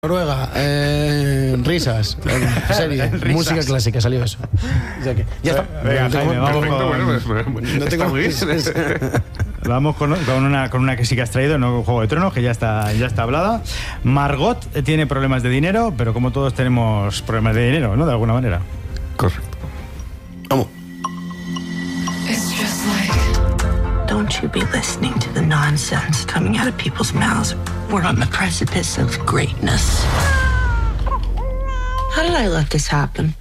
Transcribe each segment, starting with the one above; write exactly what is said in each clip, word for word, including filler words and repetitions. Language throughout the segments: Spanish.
Noruega, eh, risas, eh, serie, risas. Música clásica, salió eso. O sea que, ya está. Venga, no Jaime, tengo, vamos perfecto, con, bueno, pues, bueno, no tengo muy bien. Vamos con, con, una, con una que sí que has traído, no con Juego de Tronos, que ya está, ya está hablada. Margot tiene problemas de dinero, pero como todos tenemos problemas de dinero, ¿no? De alguna manera. Correcto. Vamos. Don't you be listening to the nonsense coming out of people's mouths. We're on the precipice of greatness. How did I let this happen?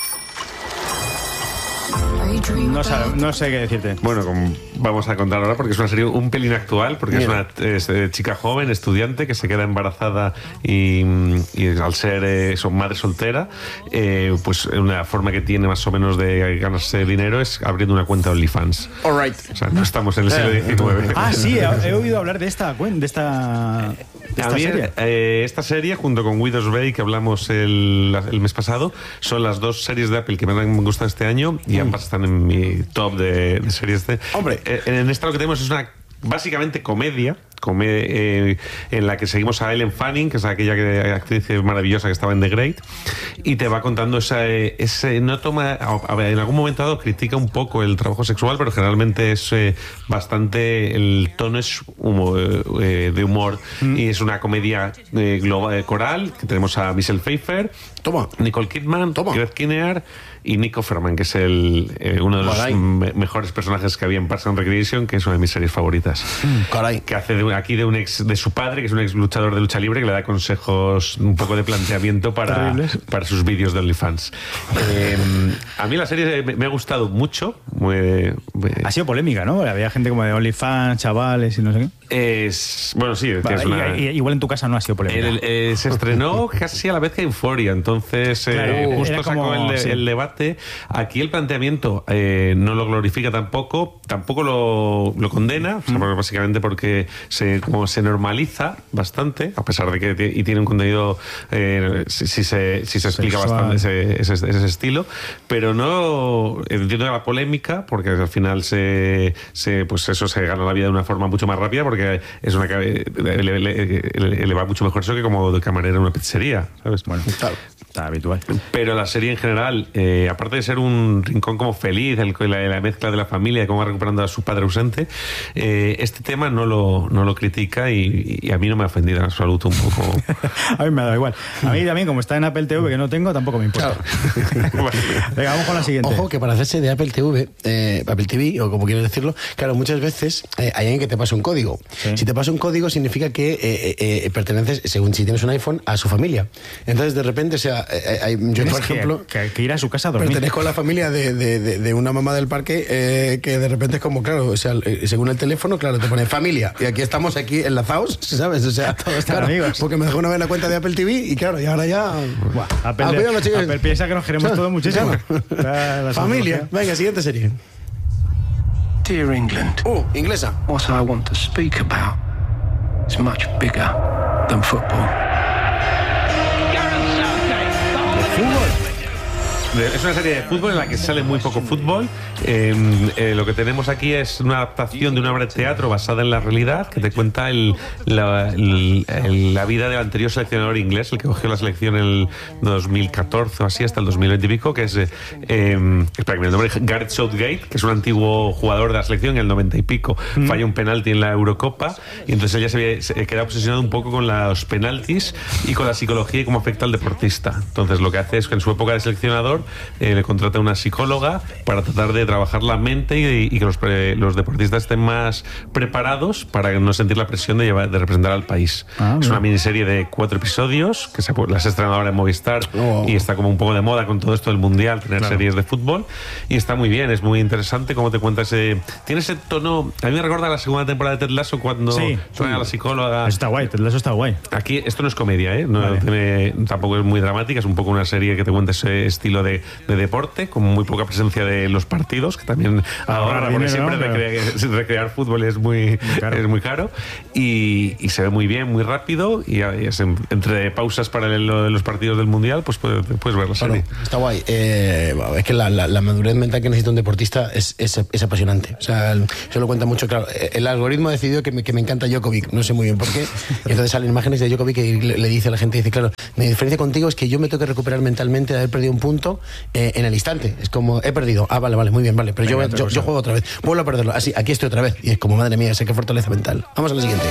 No, sabe, no sé qué decirte. Bueno, como vamos a contar ahora porque es una serie un pelín actual, porque Mira. es una es, eh, chica joven, estudiante, que se queda embarazada y, y al ser eh, son madre soltera, eh, pues una forma que tiene más o menos de ganarse dinero es abriendo una cuenta de OnlyFans. All right. O sea, no estamos en el siglo diecinueve. Ah, sí, he, he oído hablar de esta de esta, de esta mí, serie. Eh, esta serie, junto con Widow's Bay, que hablamos el, el mes pasado, son las dos series de Apple que me han gustado este año y mm. ambas están en mi top de, de series de... Hombre, eh, en esta lo que tenemos es una básicamente comedia, come, eh, en la que seguimos a Ellen Fanning, que es aquella que, actriz maravillosa que estaba en The Great, y te va contando esa, ese no toma, a ver, en algún momento dado critica un poco el trabajo sexual, pero generalmente es eh, bastante, el tono es humor, eh, de humor mm. y es una comedia eh, global, coral, que tenemos a Michelle Pfeiffer, Toma. Nicole Kidman, Toma. Greg Kinnear y Nico Offerman, que es el, eh, uno de los me mejores personajes que había en Parks and Recreation, que es una de mis series favoritas. Mm, caray. Que hace de, aquí de un ex de su padre, que es un ex luchador de lucha libre, que le da consejos, un poco de planteamiento para, para sus vídeos de OnlyFans. Eh, a mí la serie me, me ha gustado mucho. Muy, muy... Ha sido polémica, ¿no? Había gente como de OnlyFans, chavales y no sé qué. Es, bueno, sí, vale, es una... y, y, igual en tu casa no ha sido polémica. El, eh, se estrenó casi a la vez que Euphoria, entonces eh, claro, justo sacó como, el, de, sí. el debate. Aquí el planteamiento eh, no lo glorifica tampoco, tampoco lo, lo condena, mm. o sea, porque básicamente porque se, como se normaliza bastante, a pesar de que y tiene un contenido, eh, si, si, se, si se explica Sexual. bastante ese, ese, ese estilo, pero no entiendo la polémica, porque al final se, se, pues eso se gana la vida de una forma mucho más rápida, porque que es una le, le, le, le va mucho mejor eso que como de camarera en una pizzería, ¿sabes? Bueno, claro, está habitual. Pero la serie en general, eh, aparte de ser un rincón como feliz, el, la, la mezcla de la familia, de cómo va recuperando a su padre ausente, eh, este tema no lo, no lo critica y, y a mí no me ha ofendido en absoluto un poco. A mí me ha dado igual. A mí también, como está en Apple T V, que no tengo, tampoco me importa. Claro. Venga, vamos con la siguiente. Ojo, que para hacerse de Apple T V, eh, Apple T V, o como quieras decirlo, claro, muchas veces eh, hay alguien que te pasa un código. Sí. Si te pasa un código significa que eh, eh, perteneces, según si tienes un iPhone, a su familia. Entonces, de repente, o sea, eh, eh, yo, por ejemplo... Que, que, que ir a su casa a dormir. Pertenezco a la familia de, de, de, de una mamá del parque eh, que de repente es como, claro, o sea, según el teléfono, claro, te pone familia. Y aquí estamos aquí enlazados, ¿sabes? O sea, todos están claro, amigos. Porque me dejó una vez la cuenta de Apple T V y claro, y ahora ya... Buah, Apple, ah, cuidado, chicos. Apple piensa que nos queremos todos muchísimo. La, la familia. Venga, siguiente serie. Dear England. Uh, inglesa. What I want to speak about is much bigger than football. Es una serie de fútbol en la que sale muy poco fútbol. Eh, eh, lo que tenemos aquí es una adaptación de una obra de teatro basada en la realidad que te cuenta el, la, el, el, la vida del anterior seleccionador inglés, el que cogió la selección en el dos mil catorce o así hasta el dos mil veinte y pico, que es eh, eh, espera que me nombre, Gareth Southgate, que es un antiguo jugador de la selección en el noventa y pico. Mm. Falla un penalti en la Eurocopa y entonces ella se, había, se queda obsesionado un poco con los penaltis y con la psicología y cómo afecta al deportista. Entonces lo que hace es que en su época de seleccionador Eh, le contrata a una psicóloga para tratar de trabajar la mente y, y que los, pre, los deportistas estén más preparados para no sentir la presión de, llevar, de representar al país. Ah, es una miniserie de cuatro episodios que se las ha estrenado ahora en Movistar oh. y está como un poco de moda con todo esto del mundial, tener claro. series de fútbol, y está muy bien, es muy interesante cómo te cuenta ese... Tiene ese tono... A mí me recuerda a la segunda temporada de Ted Lasso cuando sí. suena a la psicóloga. Eso está guay, Ted Lasso está guay. Aquí esto no es comedia, ¿eh? No, vale. tiene, tampoco es muy dramática, es un poco una serie que te cuenta ese estilo de de, de deporte, con muy poca presencia de los partidos, que también ahora, porque siempre ¿no? recrear, recrear fútbol es muy, muy caro, es muy caro y, y se ve muy bien, muy rápido, y, y es en, entre pausas para el, los partidos del Mundial, pues puedes, puedes ver la serie. Bueno, está guay. Eh, es que la, la, la madurez mental que necesita un deportista es, es, es apasionante. O sea, se lo cuenta mucho, claro. El algoritmo ha decidido que me, que me encanta Djokovic, no sé muy bien por qué. Y entonces salen imágenes de Djokovic y le, le dice a la gente, dice, claro, mi diferencia contigo es que yo me tengo que recuperar mentalmente de haber perdido un punto eh, en el instante. Es como, he perdido. Ah, vale, vale, muy bien, vale. Pero Venga, yo, yo, yo juego otra vez. Vuelvo a perderlo. Así, aquí estoy otra vez. Y es como, madre mía, sé qué fortaleza mental. Vamos a la siguiente.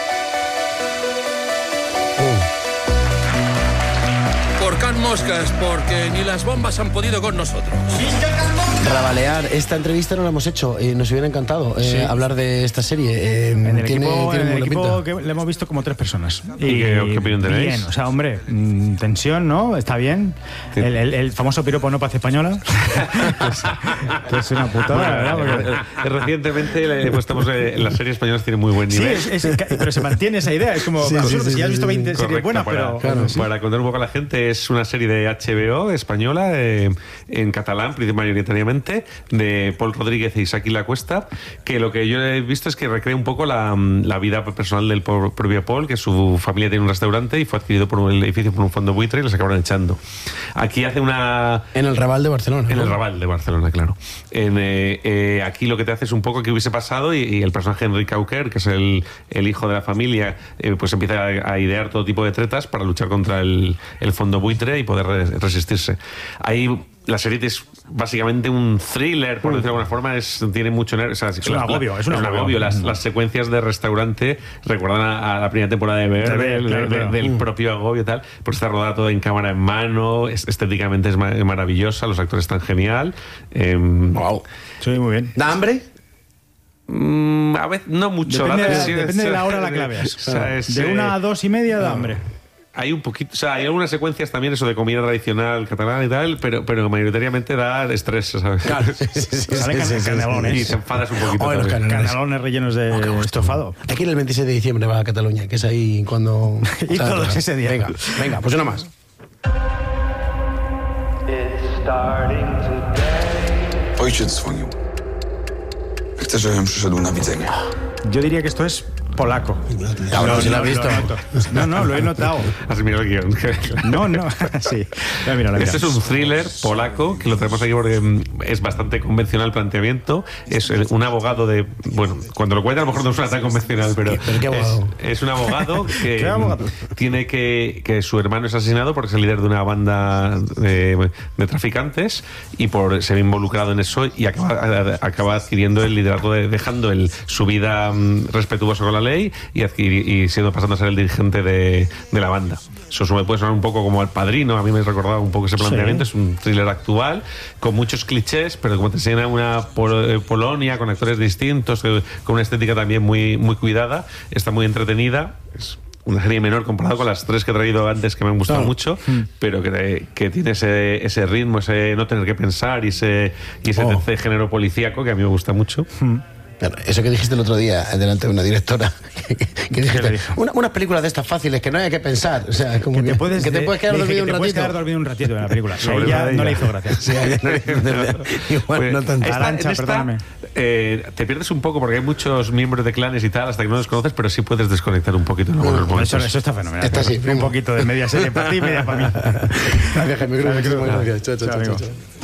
Por Can Moscas, porque ni las bombas han podido con nosotros. Rabalear, esta entrevista no la hemos hecho, eh, nos hubiera encantado eh, sí. hablar de esta serie. Eh, en el tiene, equipo, tiene en el equipo pinta. que le hemos visto como tres personas. ¿Y, ¿Y qué, qué opinión tenéis? Bien, o sea, hombre, mmm, tensión, ¿no? Está bien. Sí. El, el, el famoso piropo no paz española. que, es, que es una putada, bueno, ¿verdad? Porque... Recientemente pues, estamos, eh, las series españolas tienen muy buen nivel. Sí, es, es, pero se mantiene esa idea. Es como, sí, absurdo, sí, sí, si ya has visto veinte sí, series buenas, para, pero... Claro, sí. Para contar un poco a la gente, es una serie de H B O española, eh, en catalán, mayoritariamente, de Paul Rodríguez e Isaki La Cuesta, que lo que yo he visto es que recrea un poco la, la vida personal del propio Paul, que su familia tiene un restaurante y fue adquirido por un edificio por un fondo buitre y les acabaron echando. Aquí hace una... En el Raval de Barcelona. En ¿no? el Raval de Barcelona, claro. En, eh, eh, aquí lo que te hace es un poco que hubiese pasado y, y el personaje Enrique Auquer, que es el, el hijo de la familia, eh, pues empieza a, a idear todo tipo de tretas para luchar contra el, el fondo buitre y poder re, resistirse. Ahí la serie es básicamente un thriller, por decirlo de alguna forma, es, tiene mucho nervio. O sea, es, un agobio, es un es un agobio. agobio. Las, las secuencias de restaurante recuerdan a, a la primera temporada de Ver, de, claro, de, claro. del propio agobio y tal, porque está rodada todo en cámara en mano, es, estéticamente es maravillosa, los actores están genial. Eh, wow. Sí, muy bien. ¿Da hambre? Mm, a veces no mucho. Depende, la de, depende de la hora a la que la veas. O sea, es, de una a dos y media da hambre. Hay un poquito, o sea, hay algunas secuencias también eso de comida tradicional catalana y tal, pero, pero mayoritariamente da estrés, ¿sabes? Claro, sí, sí, sí, salen sí, sí, canelones. Y te enfadas un poquito. Oh, los canelones. canelones rellenos de oh, estofado. Aquí en el veintiséis de diciembre va a Cataluña, que es ahí cuando... y todos ese día. Venga, venga, pues una más. Ojciec dzwonił. Chcę, żebym przyszedł na widzenie. Yo diría que esto es polaco. Cabrón, no, si lo no, has visto. No, no, lo he notado. Has mirado el guión. No, no, sí. Lo he mirado, lo he mirado. Este es un thriller polaco que lo tenemos aquí porque es bastante convencional el planteamiento. Es un abogado de... Bueno, cuando lo cuenta a lo mejor no suena tan convencional, pero, ¿Pero qué abogado? Es, es un abogado que ¿Qué abogado? tiene que... que su hermano es asesinado porque es el líder de una banda de, de traficantes y por se ve involucrado en eso y acaba, acaba adquiriendo el liderazgo, de, dejando el, su vida respetuosa con la ley y, adquirir, y siendo pasando a ser el dirigente de, de la banda. Eso puede sonar un poco como El Padrino, a mí me recordaba un poco ese planteamiento. Sí. Es un thriller actual con muchos clichés, pero como te enseña una Pol- Polonia con actores distintos, con una estética también muy, muy cuidada, está muy entretenida. Es una serie menor comparado con las tres que he traído antes que me han gustado claro. mucho, mm. pero que, que tiene ese, ese ritmo, ese no tener que pensar y ese, y ese, oh. ese género policíaco que a mí me gusta mucho. Mm. Eso que dijiste el otro día delante de una directora, que, que dijiste, una, unas películas de estas fáciles que no hay que pensar, o sea, como que que, te puedes, que te puedes quedar dormido un ratito. Te puedes quedar dormido un ratito en la película. Sí, ya no le hizo gracia. Sí, no le hizo gracia. Igual pues, no tanto. Arancha, perdóname. Eh, te pierdes un poco porque hay muchos miembros de clanes y tal hasta que no los conoces, pero sí puedes desconectar un poquito en algunos momentos. Eso, eso está fenomenal. Está así, un poquito de media serie para ti y media para mí. Gracias, Jaime. Gracias. Chao, chao, chao.